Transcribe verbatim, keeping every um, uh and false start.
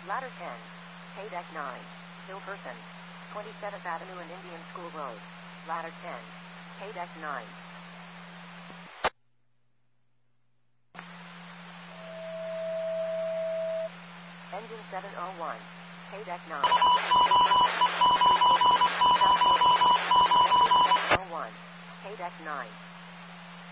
Ladder ten. K-Deck nine. Hilverson. twenty-seventh Avenue and Indian School Road. Ladder ten. K-Deck nine. Engine seven oh one. K-Deck nine.